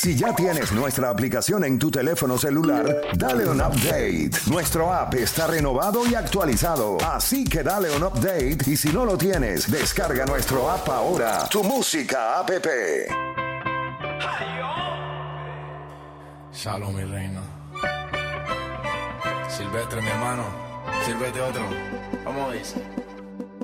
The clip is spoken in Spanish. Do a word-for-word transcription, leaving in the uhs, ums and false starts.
Si ya tienes nuestra aplicación en tu teléfono celular, dale un update. Nuestro app está renovado y actualizado, así que dale un update y si no lo tienes, descarga nuestro app ahora. Tu música app. Shalom, mi reina. Silvestre, mi hermano. Sírvete otro. Vamos a ver.